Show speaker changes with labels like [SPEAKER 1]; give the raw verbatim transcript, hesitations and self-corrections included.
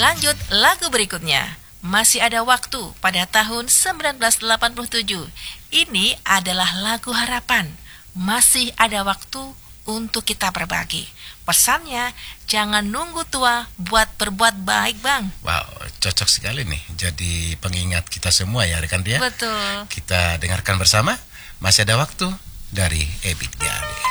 [SPEAKER 1] Lanjut lagu berikutnya. Masih ada waktu pada tahun sembilan belas delapan puluh tujuh. Ini adalah lagu harapan. Masih ada waktu untuk kita berbagi. Pesannya, jangan nunggu tua buat berbuat baik, Bang.
[SPEAKER 2] Wow, cocok sekali nih. Jadi pengingat kita semua ya rekan dia.
[SPEAKER 1] Betul.
[SPEAKER 2] Kita dengarkan bersama. Masih ada waktu dari Ebit G.